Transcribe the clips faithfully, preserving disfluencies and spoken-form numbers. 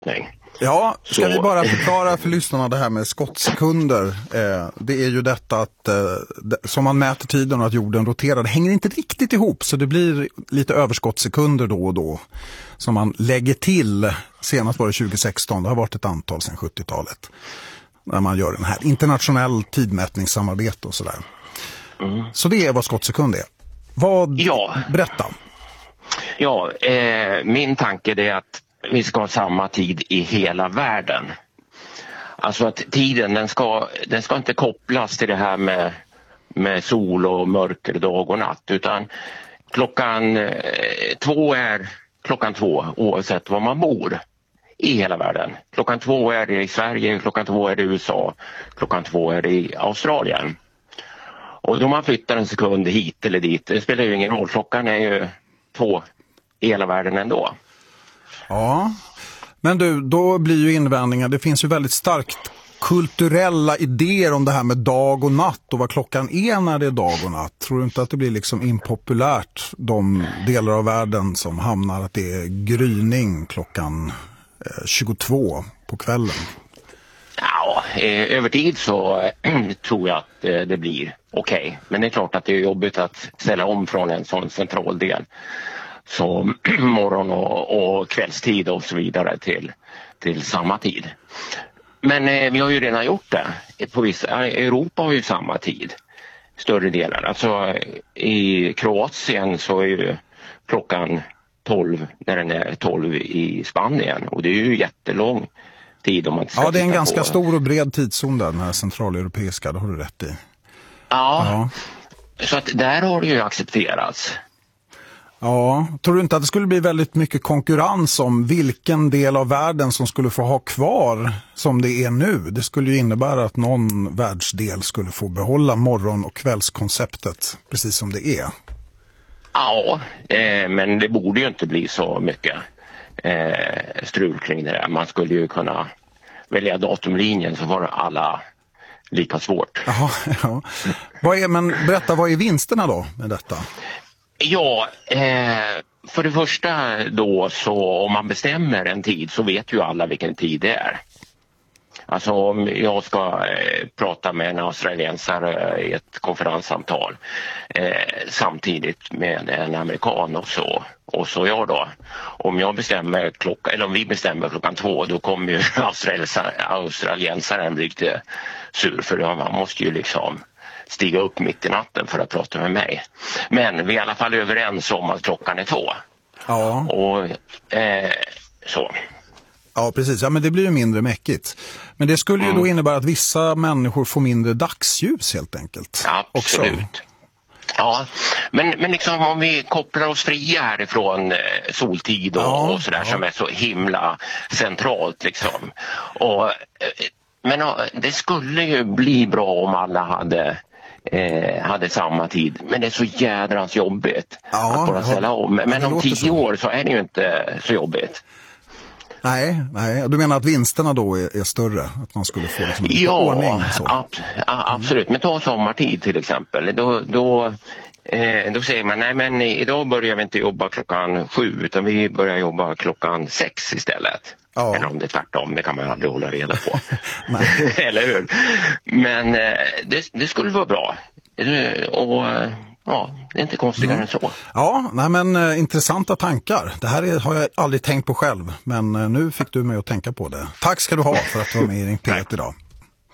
tidmätning. Ja, ska Så... vi bara förklara för lyssnarna det här med skottsekunder. Eh, det är ju detta att eh, det, som man mäter tiden och att jorden roterar, det hänger inte riktigt ihop, så det blir lite överskottssekunder då och då som man lägger till. Senast var det tjugo sexton, det har varit ett antal sedan sjuttiotalet. När man gör den här internationell tidmätningssamarbete och sådär. Mm. Så det är vad skottsekund är. Vad, ja. Berätta. Ja, eh, min tanke är att vi ska ha samma tid i hela världen. Alltså att tiden den ska, den ska inte kopplas till det här med, med sol och mörker, dag och natt. Utan klockan eh, två är klockan två oavsett var man bor i hela världen. Klockan två är det i Sverige, klockan två är det i U S A, klockan två är det i Australien. Och då man flyttar en sekund hit eller dit, det spelar ju ingen roll. Klockan är ju två i hela världen ändå. Ja, men du, då blir ju invändningar, det finns ju väldigt starkt kulturella idéer om det här med dag och natt och vad klockan är när det är dag och natt. Tror du inte att det blir liksom impopulärt de delar av världen som hamnar att det är gryning klockan eh, tjugotvå på kvällen? Ja, eh, över tid så tror jag att eh, det blir okej. Okay. Men det är klart att det är jobbigt att ställa om från en sån central del som morgon- och, och kvällstid och så vidare till, till samma tid. Men eh, vi har ju redan gjort det. På vissa, Europa har ju samma tid, större delar. Alltså i Kroatien så är ju klockan tolv när den är tolv i Spanien. Och det är ju jättelång tid om man ska Ja, det är en ganska på. stor och bred tidszon där, den här centraleuropeiska, det har du rätt i. Ja, ja. Så att där har det ju accepterats. Ja, tror du inte att det skulle bli väldigt mycket konkurrens om vilken del av världen som skulle få ha kvar som det är nu? Det skulle ju innebära att någon världsdel skulle få behålla morgon- och kvällskonceptet precis som det är. Ja, eh, men det borde ju inte bli så mycket eh, strul kring det där. Man skulle ju kunna välja datumlinjen så var alla lika svårt. Jaha, ja. Vad är, men berätta, vad är vinsterna då med detta? Ja, eh, för det första då så om man bestämmer en tid så vet ju alla vilken tid det är. Alltså om jag ska eh, prata med en australiensare i ett konferenssamtal eh, samtidigt med en amerikan och så, och så jag då. Om jag bestämmer klockan, eller om vi bestämmer klockan två, då kommer ju australiensaren bli lite sur för man måste ju liksom stiga upp mitt i natten för att prata med mig. Men vi är i alla fall överens om att klockan är två. Ja. Och eh, så. Ja, precis. Ja, men det blir ju mindre mäckigt. Men det skulle ju mm. då innebära att vissa människor får mindre dagsljus helt enkelt. Absolut. Också. Ja, men, men liksom om vi kopplar oss fria härifrån eh, soltid och, ja, och sådär ja. Som är så himla centralt liksom. Och, eh, men eh, det skulle ju bli bra om alla hade Eh, hade samma tid, men det är så jädrans jobbigt ja, att bara ställa om. Men om tio så. år så är det ju inte så jobbigt. Nej, nej, du menar att vinsterna då är, är större? Att man skulle få liksom lite ja, ordning? Så. Ab- absolut. Men ta sommartid till exempel. Då, då, eh, då säger man, nej men idag börjar vi inte jobba klockan sju utan vi börjar jobba klockan sex istället. Ja. Eller om det är tvärtom, det kan man aldrig hålla reda på. Eller hur? Men eh, det, det skulle vara bra. Och ja, det är inte konstigare mm. än så. Ja, nej men eh, intressanta tankar. Det här är, har jag aldrig tänkt på själv, men eh, nu fick du mig att tänka på det. Tack ska du ha för att du var med i Ring P ett idag.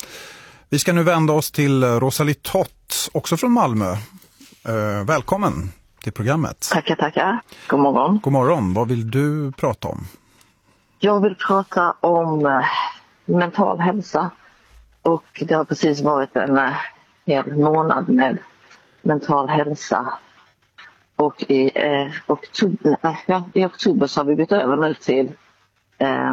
Vi ska nu vända oss till Rosalie Tott, också från Malmö. Eh, välkommen till programmet. Tackar, tackar. God morgon. God morgon. Vad vill du prata om? Jag vill prata om eh, mental hälsa. Och det har precis varit en eh, hel månad med mental hälsa. Och i, eh, oktober, äh, ja, i oktober så har vi bytt över nu till eh,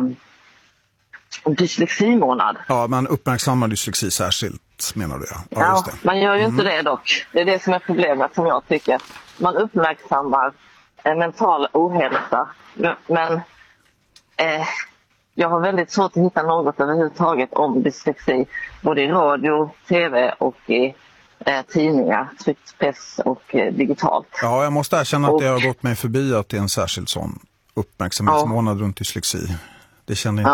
dyslexi-månad. Ja, man uppmärksammar dyslexi särskilt, menar du? Ja, ja, ja just det. Man gör ju mm. inte det dock. Det är det som är problemet som jag tycker. Man uppmärksammar eh, mental ohälsa. Men eh, jag har väldigt svårt att hitta något överhuvudtaget om dyslexi. Både i radio, tv och i eh, tidningar, tryckt press och eh, digitalt. Ja, jag måste erkänna och, att det har gått mig förbi att det är en särskild sån uppmärksamhetsmånad ja. runt dyslexi. Det känner inte